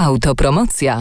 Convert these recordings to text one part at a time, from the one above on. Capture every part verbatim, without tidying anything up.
Autopromocja.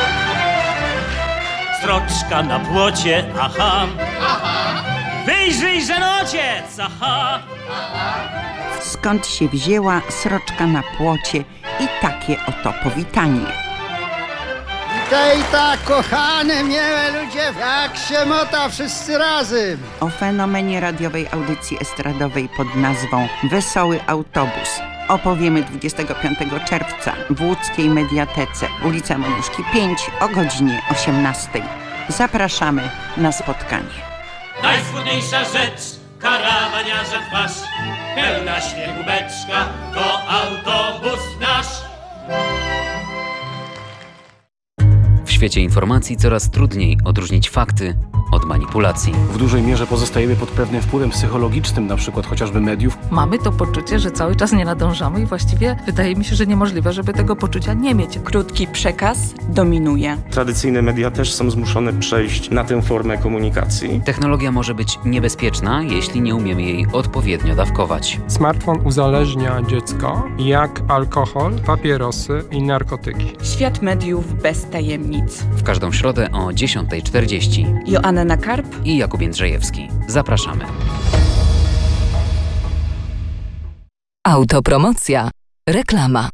Sroczka na płocie, aha, aha. Wyjrzyj, że ojciec, aha, aha. Skąd się wzięła sroczka na płocie i takie oto powitanie. Witaj tak, kochane, miłe ludzie, jak się mota wszyscy razem. O fenomenie radiowej audycji estradowej pod nazwą Wesoły Autobus opowiemy dwudziestego piątego czerwca w łódzkiej Mediatece, ulica Moniuszki pięć o godzinie osiemnastej. Zapraszamy na spotkanie. Najsmutniejsza rzecz, karawaniarza twarz, pełna śniegu beczka, to autobus nasz. W świecie informacji coraz trudniej odróżnić fakty od manipulacji. W dużej mierze pozostajemy pod pewnym wpływem psychologicznym, na przykład chociażby mediów. Mamy to poczucie, że cały czas nie nadążamy i właściwie wydaje mi się, że niemożliwe, żeby tego poczucia nie mieć. Krótki przekaz dominuje. Tradycyjne media też są zmuszone przejść na tę formę komunikacji. Technologia może być niebezpieczna, jeśli nie umiemy jej odpowiednio dawkować. Smartfon uzależnia dziecko jak alkohol, papierosy i narkotyki. Świat mediów bez tajemnic. W każdą środę o dziesiąta czterdzieści. Joanna Nakarp i Jakub Jędrzejewski. Zapraszamy. Autopromocja. Reklama.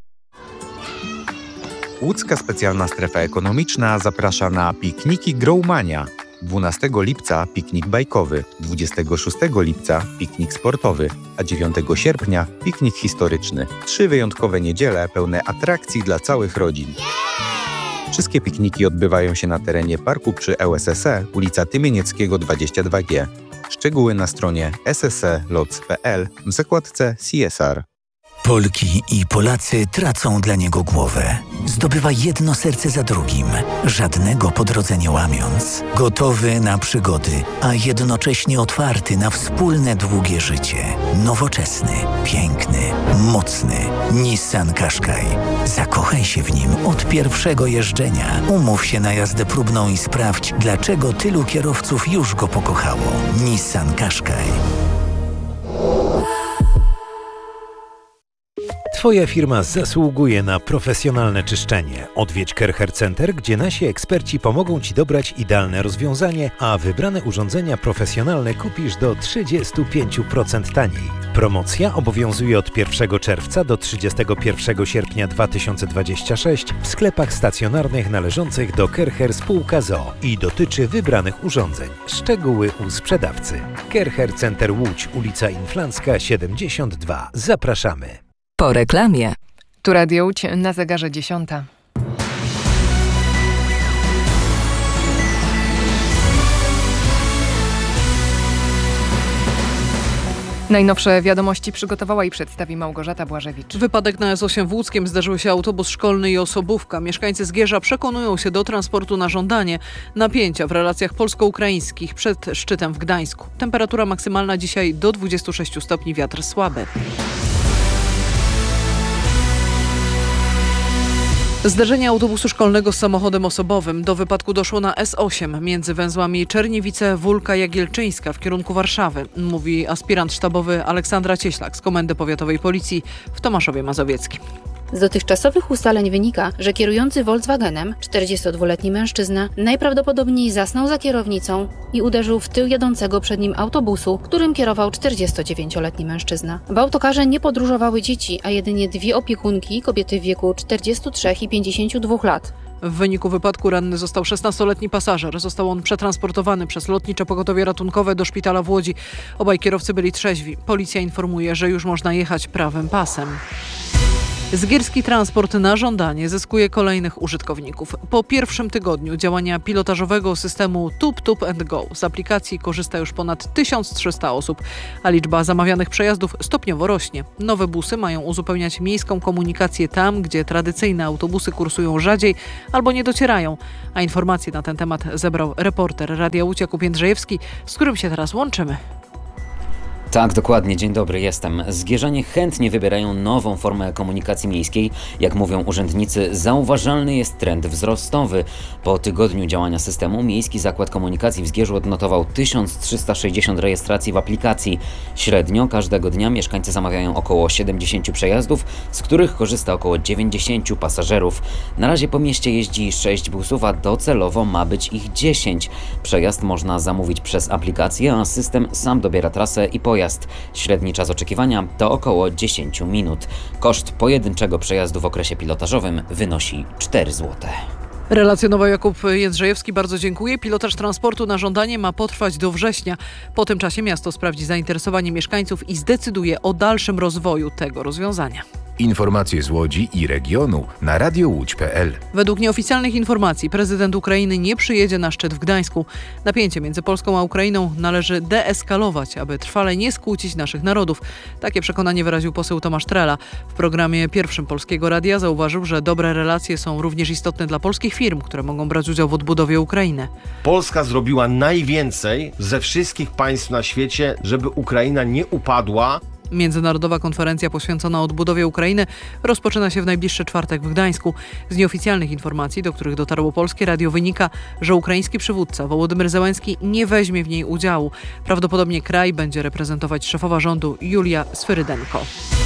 Łódzka Specjalna Strefa Ekonomiczna zaprasza na pikniki Growmania. dwunastego lipca piknik bajkowy, dwudziestego szóstego lipca piknik sportowy, a dziewiątego sierpnia piknik historyczny. Trzy wyjątkowe niedziele pełne atrakcji dla całych rodzin. Wszystkie pikniki odbywają się na terenie parku przy L S S E, ulica Tymienieckiego dwadzieścia dwa G. Szczegóły na stronie s s e lots kropka p l w zakładce C S R. Polki i Polacy tracą dla niego głowę. Zdobywa jedno serce za drugim, żadnego po drodze nie łamiąc. Gotowy na przygody, a jednocześnie otwarty na wspólne długie życie. Nowoczesny, piękny, mocny. Nissan Qashqai. Zakochaj się w nim od pierwszego jeżdżenia. Umów się na jazdę próbną i sprawdź, dlaczego tylu kierowców już go pokochało. Nissan Qashqai. Twoja firma zasługuje na profesjonalne czyszczenie. Odwiedź Kercher Center, gdzie nasi eksperci pomogą Ci dobrać idealne rozwiązanie, a wybrane urządzenia profesjonalne kupisz do trzydzieści pięć procent taniej. Promocja obowiązuje od pierwszego czerwca do trzydziestego pierwszego sierpnia dwa tysiące dwudziestego szóstego w sklepach stacjonarnych należących do Kercher Spółka z o o i dotyczy wybranych urządzeń. Szczegóły u sprzedawcy. Kercher Center Łódź, ulica Inflancka siedemdziesiąt dwa. Zapraszamy. Po reklamie. Tu Radio Łódź, na zegarze dziesiąta. Najnowsze wiadomości przygotowała i przedstawi Małgorzata Błażewicz. Wypadek na S osiem w Łódzkiem, zdarzył się autobus szkolny i osobówka. Mieszkańcy Zgierza przekonują się do transportu na żądanie. Napięcia w relacjach polsko-ukraińskich przed szczytem w Gdańsku. Temperatura maksymalna dzisiaj do dwudziestu sześciu stopni, wiatr słaby. Zderzenie autobusu szkolnego z samochodem osobowym. Do wypadku doszło na S osiem między węzłami Czerniewice, Wólka, Jagielczyńska w kierunku Warszawy, mówi aspirant sztabowy Aleksandra Cieślak z Komendy Powiatowej Policji w Tomaszowie Mazowieckim. Z dotychczasowych ustaleń wynika, że kierujący Volkswagenem, czterdziestodwuletni mężczyzna, najprawdopodobniej zasnął za kierownicą i uderzył w tył jadącego przed nim autobusu, którym kierował czterdziestodziewięcioletni mężczyzna. W autokarze nie podróżowały dzieci, a jedynie dwie opiekunki, kobiety w wieku czterdziestu trzech i pięćdziesięciu dwóch lat. W wyniku wypadku ranny został szesnastoletni pasażer. Został on przetransportowany przez Lotnicze Pogotowie Ratunkowe do szpitala w Łodzi. Obaj kierowcy byli trzeźwi. Policja informuje, że już można jechać prawym pasem. Zgierski transport na żądanie zyskuje kolejnych użytkowników. Po pierwszym tygodniu działania pilotażowego systemu Tup Tup and Go z aplikacji korzysta już ponad tysiąc trzysta osób, a liczba zamawianych przejazdów stopniowo rośnie. Nowe busy mają uzupełniać miejską komunikację tam, gdzie tradycyjne autobusy kursują rzadziej albo nie docierają. A informacje na ten temat zebrał reporter Radia Łódź Jakub Jędrzejewski, z którym się teraz łączymy. Tak, dokładnie. Dzień dobry, jestem. Zgierzanie chętnie wybierają nową formę komunikacji miejskiej. Jak mówią urzędnicy, zauważalny jest trend wzrostowy. Po tygodniu działania systemu Miejski Zakład Komunikacji w Zgierzu odnotował tysiąc trzysta sześćdziesiąt rejestracji w aplikacji. Średnio każdego dnia mieszkańcy zamawiają około siedemdziesiąt przejazdów, z których korzysta około dziewięćdziesiąt pasażerów. Na razie po mieście jeździ sześć busów, a docelowo ma być ich dziesięć. Przejazd można zamówić przez aplikację, a system sam dobiera trasę i pojazd. Średni czas oczekiwania to około dziesięć minut. Koszt pojedynczego przejazdu w okresie pilotażowym wynosi cztery złote. Relacjonował Jakub Jędrzejewski, bardzo dziękuję. Pilotaż transportu na żądanie ma potrwać do września. Po tym czasie miasto sprawdzi zainteresowanie mieszkańców i zdecyduje o dalszym rozwoju tego rozwiązania. Informacje z Łodzi i regionu na radio łódź kropka p l. Według nieoficjalnych informacji prezydent Ukrainy nie przyjedzie na szczyt w Gdańsku. Napięcie między Polską a Ukrainą należy deeskalować, aby trwale nie skłócić naszych narodów. Takie przekonanie wyraził poseł Tomasz Trela. W programie pierwszym Polskiego Radia zauważył, że dobre relacje są również istotne dla polskich firm, które mogą brać udział w odbudowie Ukrainy. Polska zrobiła najwięcej ze wszystkich państw na świecie, żeby Ukraina nie upadła. Międzynarodowa konferencja poświęcona odbudowie Ukrainy rozpoczyna się w najbliższy czwartek w Gdańsku. Z nieoficjalnych informacji, do których dotarło Polskie Radio, wynika, że ukraiński przywódca Wołodymyr Zełenski nie weźmie w niej udziału. Prawdopodobnie kraj będzie reprezentować szefowa rządu Julia Swyrydenko.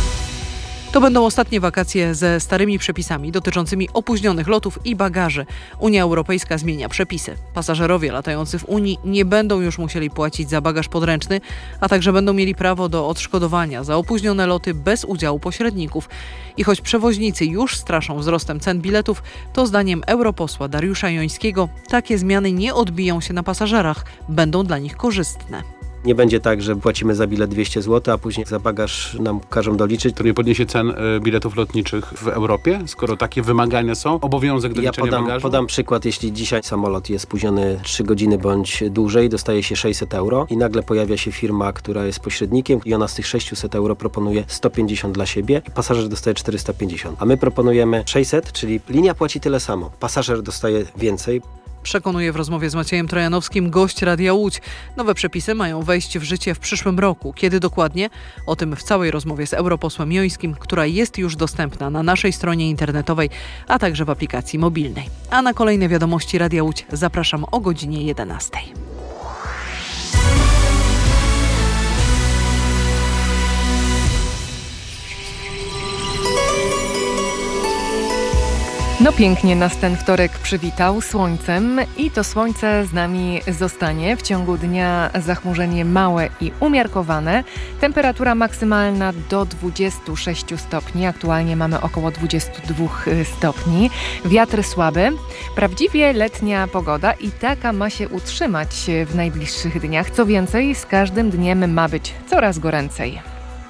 To będą ostatnie wakacje ze starymi przepisami dotyczącymi opóźnionych lotów i bagaży. Unia Europejska zmienia przepisy. Pasażerowie latający w Unii nie będą już musieli płacić za bagaż podręczny, a także będą mieli prawo do odszkodowania za opóźnione loty bez udziału pośredników. I choć przewoźnicy już straszą wzrostem cen biletów, to zdaniem europosła Dariusza Jońskiego takie zmiany nie odbiją się na pasażerach, będą dla nich korzystne. Nie będzie tak, że płacimy za bilet dwieście złotych, a później za bagaż nam każą doliczyć. To nie podniesie cen biletów lotniczych w Europie, skoro takie wymagania są? Obowiązek do ja liczenia podam, bagażu? podam przykład, jeśli dzisiaj samolot jest spóźniony trzy godziny bądź dłużej, dostaje się sześćset euro i nagle pojawia się firma, która jest pośrednikiem i ona z tych sześćset euro proponuje sto pięćdziesiąt dla siebie i pasażer dostaje czterysta pięćdziesiąt. A my proponujemy sześćset, czyli linia płaci tyle samo. Pasażer dostaje więcej. Przekonuje w rozmowie z Maciejem Trojanowskim gość Radia Łódź. Nowe przepisy mają wejść w życie w przyszłym roku. Kiedy dokładnie? O tym w całej rozmowie z europosłem Jońskim, która jest już dostępna na naszej stronie internetowej, a także w aplikacji mobilnej. A na kolejne wiadomości Radia Łódź zapraszam o godzinie jedenastej. No pięknie nas ten wtorek przywitał słońcem i to słońce z nami zostanie. W ciągu dnia zachmurzenie małe i umiarkowane. Temperatura maksymalna do dwudziestu sześciu stopni. Aktualnie mamy około dwudziestu dwóch stopni. Wiatr słaby. Prawdziwie letnia pogoda i taka ma się utrzymać w najbliższych dniach. Co więcej, z każdym dniem ma być coraz goręcej.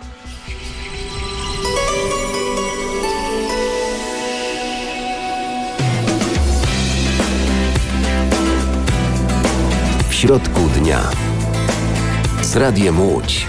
W środku dnia z Radiem Łódź.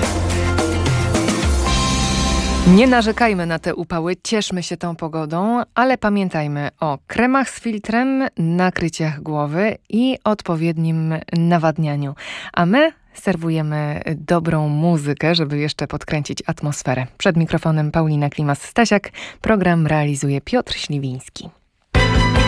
Nie narzekajmy na te upały, cieszmy się tą pogodą, ale pamiętajmy o kremach z filtrem, nakryciach głowy i odpowiednim nawadnianiu. A my serwujemy dobrą muzykę, żeby jeszcze podkręcić atmosferę. Przed mikrofonem Paulina Klimas-Stasiak, program realizuje Piotr Śliwiński.